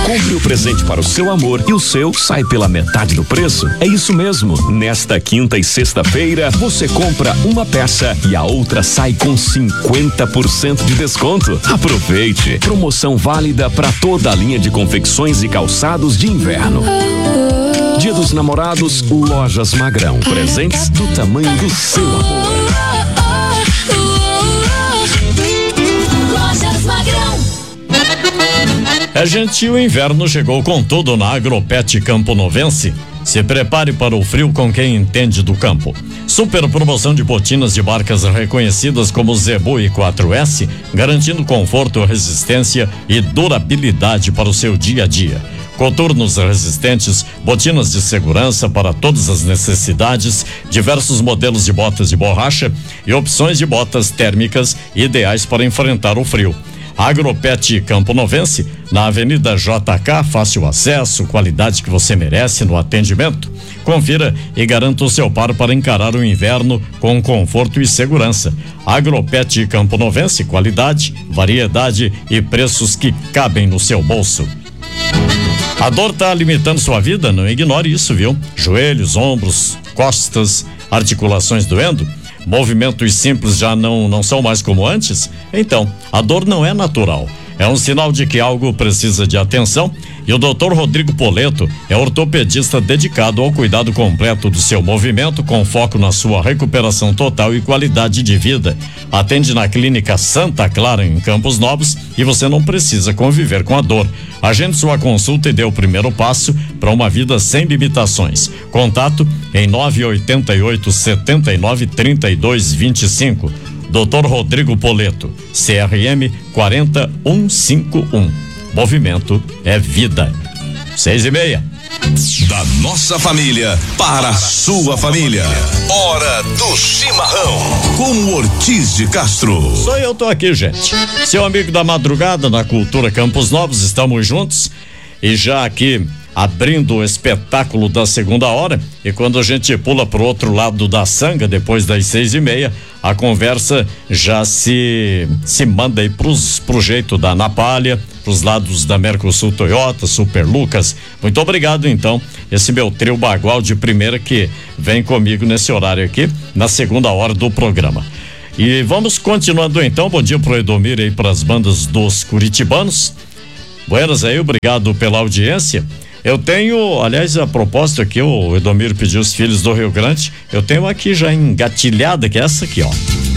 Compre o presente para o seu amor e o seu sai pela metade do preço. É isso mesmo. Nesta quinta e sexta-feira, você compra uma peça e a outra sai com 50% de desconto. Aproveite. Promoção válida para toda a linha de confecções e calçados de inverno. Dia dos Namorados, Lojas Magrão. Presentes do tamanho do seu amor. Lojas Magrão. Gente, o inverno chegou com tudo na Agropet Campo Novense. Se prepare para o frio com quem entende do campo. Super promoção de botinas de marcas reconhecidas como Zebu e 4S, garantindo conforto, resistência e durabilidade para o seu dia a dia. Coturnos resistentes, botinas de segurança para todas as necessidades, diversos modelos de botas de borracha e opções de botas térmicas ideais para enfrentar o frio. Agropet Campo Novense, na Avenida JK, fácil acesso, qualidade que você merece no atendimento. Confira e garanta o seu par para encarar o inverno com conforto e segurança. Agropet Campo Novense, qualidade, variedade e preços que cabem no seu bolso. A dor tá limitando sua vida? Não ignore isso, viu? Joelhos, ombros, costas, articulações doendo? Movimentos simples já não são mais como antes? Então, a dor não é natural. É um sinal de que algo precisa de atenção e o Dr. Rodrigo Poleto é ortopedista dedicado ao cuidado completo do seu movimento com foco na sua recuperação total e qualidade de vida. Atende na Clínica Santa Clara em Campos Novos e você não precisa conviver com a dor. Agende sua consulta e dê o primeiro passo para uma vida sem limitações. Contato em 988 79 32 25. Dr. Rodrigo Poleto, CRM 40151. Movimento é vida. 6:30. Da nossa família para a sua família. Hora do chimarrão com o Ortiz de Castro. Só eu tô aqui, gente. Seu amigo da madrugada na Cultura Campos Novos, estamos juntos e já aqui abrindo o espetáculo da segunda hora, e quando a gente pula pro outro lado da sanga, depois das 6:30, a conversa já se manda aí pro jeito da Napalha, pros lados da Mercosul Toyota, Super Lucas. Muito obrigado, então, esse meu trio bagual de primeira que vem comigo nesse horário aqui, na segunda hora do programa. E vamos continuando então. Bom dia pro Edomir aí, pras bandas dos curitibanos. Buenas aí, obrigado pela audiência. Eu tenho, aliás, a propósito aqui, o Edomir pediu os filhos do Rio Grande, eu tenho aqui já engatilhada, que é essa aqui, ó.